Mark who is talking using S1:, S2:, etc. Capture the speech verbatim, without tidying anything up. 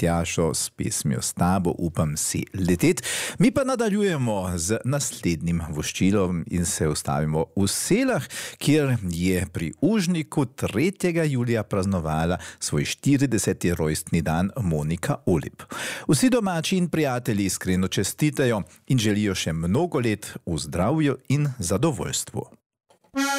S1: Tjašo s pesmijo S tabo upam si letet. Mi pa nadaljujemo z naslednjim voščilom in se ustavimo v Selah, kjer je pri Užniku tretjega julija praznovala svoj štirideseti rojstni dan Monika Olip. Vsi domači in prijatelji iskreno čestitajo in želijo še mnogo let v zdravju in zadovoljstvu.